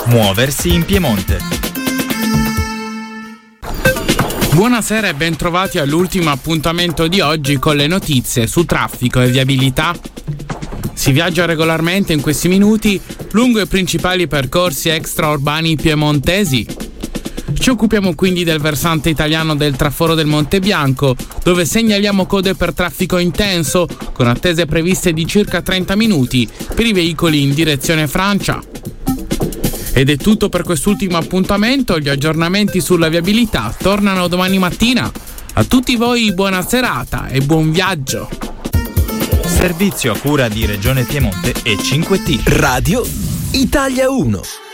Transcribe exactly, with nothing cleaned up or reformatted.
Muoversi in Piemonte. Buonasera e bentrovati all'ultimo appuntamento di oggi con le notizie su traffico e viabilità. Si viaggia regolarmente in questi minuti lungo i principali percorsi extraurbani piemontesi. Ci occupiamo quindi del versante italiano del traforo del Monte Bianco, dove segnaliamo code per traffico intenso, con attese previste di circa trenta minuti per i veicoli in direzione Francia. Ed è tutto per quest'ultimo appuntamento, gli aggiornamenti sulla viabilità tornano domani mattina. A tutti voi buona serata e buon viaggio. Servizio a cura di Regione Piemonte e cinque T. Radio Italia uno.